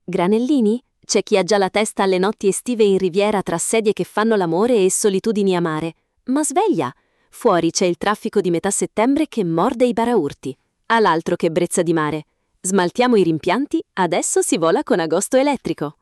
Granellini? C'è chi ha già la testa alle notti estive in riviera tra sedie che fanno l'amore e solitudini amare. Ma sveglia! Fuori c'è il traffico di metà settembre che morde i paraurti. Ha l'altro che brezza di mare. Smaltiamo i rimpianti, adesso si vola con agosto elettrico.